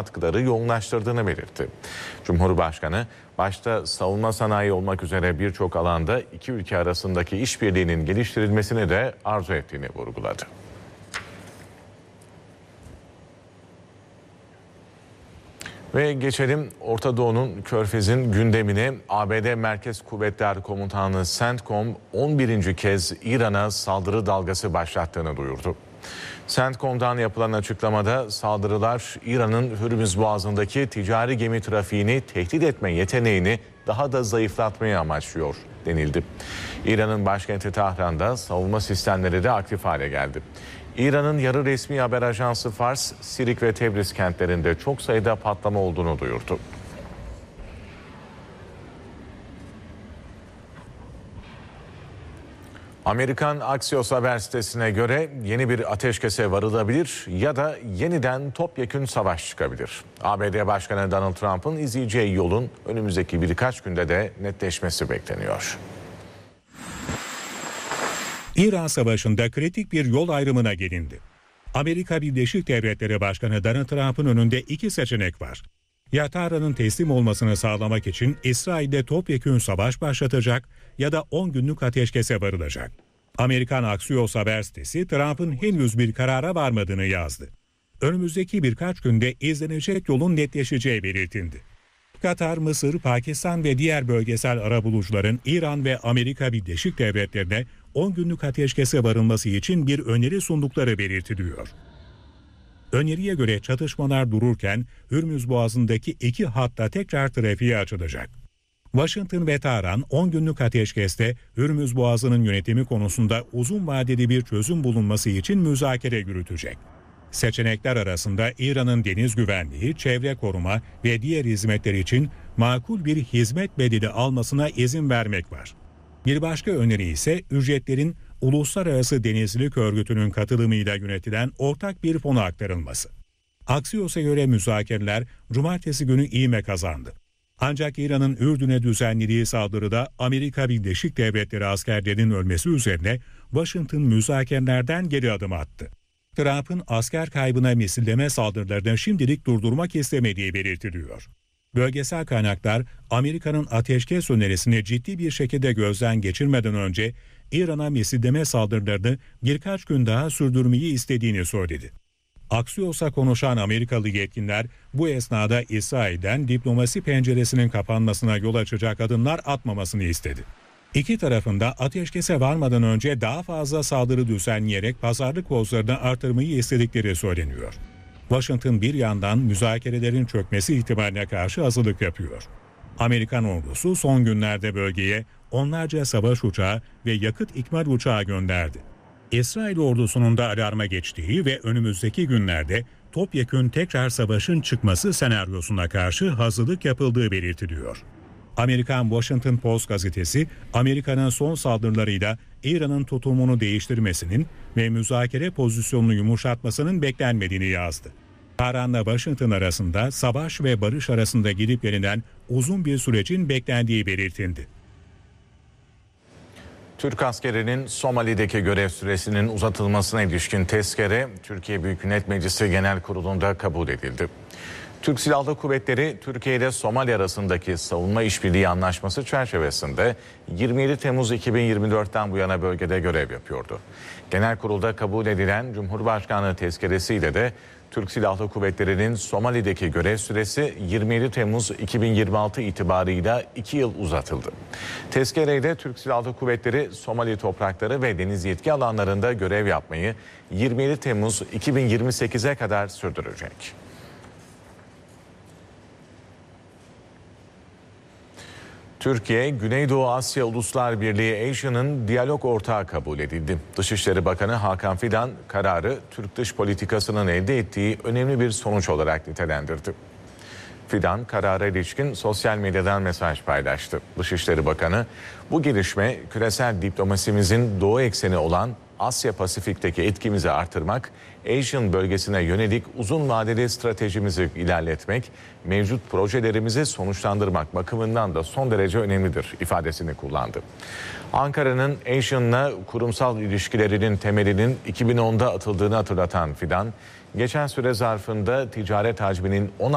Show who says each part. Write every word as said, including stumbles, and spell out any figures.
Speaker 1: katkıları yoğunlaştırdığını belirtti. Cumhurbaşkanı başta savunma sanayi olmak üzere birçok alanda iki ülke arasındaki işbirliğinin geliştirilmesini de arzu ettiğini vurguladı. Ve geçelim Orta Doğu'nun Körfez'in gündemine. A B D Merkez Kuvvetler Komutanı CENTCOM on birinci kez İran'a saldırı dalgası başlattığını duyurdu. CENTCOM'dan yapılan açıklamada saldırılar İran'ın Hürmüz Boğazı'ndaki ticari gemi trafiğini tehdit etme yeteneğini daha da zayıflatmayı amaçlıyor denildi. İran'ın başkenti Tahran'da savunma sistemleri de aktif hale geldi. İran'ın yarı resmi haber ajansı Fars, Sirik ve Tebriz kentlerinde çok sayıda patlama olduğunu duyurdu. Amerikan Axios haber sitesine göre yeni bir ateşkese varılabilir ya da yeniden topyekün savaş çıkabilir. A B D Başkanı Donald Trump'ın izleyeceği yolun önümüzdeki birkaç günde de netleşmesi bekleniyor.
Speaker 2: İran Savaşı'nda kritik bir yol ayrımına gelindi. Amerika Birleşik Devletleri Başkanı Donald Trump'ın önünde iki seçenek var. Ya Tahran'ın teslim olmasını sağlamak için İsrail'de topyekün savaş başlatacak ya da on günlük ateşkese varılacak. Amerikan Axios haber sitesi Trump'ın henüz bir karara varmadığını yazdı. Önümüzdeki birkaç günde izlenecek yolun netleşeceği belirtildi. Katar, Mısır, Pakistan ve diğer bölgesel arabulucuların İran ve Amerika Birleşik Devletleri'ne on günlük ateşkese varılması için bir öneri sundukları belirtiliyor. Öneriye göre çatışmalar dururken Hürmüz Boğazı'ndaki iki hatta tekrar trafiğe açılacak. Washington ve Tahran on günlük ateşkeste Hürmüz Boğazı'nın yönetimi konusunda uzun vadeli bir çözüm bulunması için müzakere yürütecek. Seçenekler arasında İran'ın deniz güvenliği, çevre koruma ve diğer hizmetler için makul bir hizmet bedeli almasına izin vermek var. Bir başka öneri ise ücretlerin Uluslararası Denizcilik Örgütü'nün katılımıyla yönetilen ortak bir fona aktarılması. Axios'a göre müzakereler cumartesi günü ivme kazandı. Ancak İran'ın Ürdün'e düzenlediği saldırıda Amerika Birleşik Devletleri askerlerinin ölmesi üzerine Washington müzakerelerden geri adım attı. Trump'ın asker kaybına misilleme saldırılarını şimdilik durdurmak istemediği belirtiliyor. Bölgesel kaynaklar Amerika'nın ateşkes önerisini ciddi bir şekilde gözden geçirmeden önce İran'a misilleme saldırılarını birkaç gün daha sürdürmeyi istediğini söyledi. Axios'a konuşan Amerikalı yetkililer bu esnada İsrail'den diplomasi penceresinin kapanmasına yol açacak adımlar atmamasını istedi. İki tarafında ateşkese varmadan önce daha fazla saldırı düzenleyerek pazarlık kozlarını artırmayı istedikleri söyleniyor. Washington bir yandan müzakerelerin çökmesi ihtimaline karşı hazırlık yapıyor. Amerikan ordusu son günlerde bölgeye onlarca savaş uçağı ve yakıt ikmal uçağı gönderdi. İsrail ordusunun da alarma geçtiği ve önümüzdeki günlerde topyekün tekrar savaşın çıkması senaryosuna karşı hazırlık yapıldığı belirtiliyor. Amerikan Washington Post gazetesi, Amerika'nın son saldırılarıyla İran'ın tutumunu değiştirmesinin ve müzakere pozisyonunu yumuşatmasının beklenmediğini yazdı. Tahran'la Washington arasında savaş ve barış arasında gidip gelinen uzun bir sürecin beklendiği belirtildi.
Speaker 1: Türk askerinin Somali'deki görev süresinin uzatılmasına ilişkin tezkere Türkiye Büyük Millet Meclisi Genel Kurulu'nda kabul edildi. Türk Silahlı Kuvvetleri, Türkiye ile Somali arasındaki savunma işbirliği anlaşması çerçevesinde yirmi yedi Temmuz iki bin yirmi dört'ten bu yana bölgede görev yapıyordu. Genel Kurul'da kabul edilen Cumhurbaşkanlığı tezkeresiyle de Türk Silahlı Kuvvetleri'nin Somali'deki görev süresi yirmi yedi Temmuz iki bin yirmi altı itibarıyla iki yıl uzatıldı. Tezkereyle Türk Silahlı Kuvvetleri Somali toprakları ve deniz yetki alanlarında görev yapmayı yirmi yedi Temmuz iki bin yirmi sekiz'e kadar sürdürecek. Türkiye, Güneydoğu Asya Uluslar Birliği ASEAN'ın diyalog ortağı kabul edildi. Dışişleri Bakanı Hakan Fidan kararı Türk dış politikasının elde ettiği önemli bir sonuç olarak nitelendirdi. Fidan karara ilişkin sosyal medyadan mesaj paylaştı. Dışişleri Bakanı, bu gelişme küresel diplomasimizin doğu ekseni olan Asya Pasifik'teki etkimizi artırmak, ASEAN bölgesine yönelik uzun vadeli stratejimizi ilerletmek, mevcut projelerimizi sonuçlandırmak bakımından da son derece önemlidir ifadesini kullandı. Ankara'nın ASEAN'la kurumsal ilişkilerinin temelinin iki bin on'da atıldığını hatırlatan Fidan, geçen süre zarfında ticaret hacminin on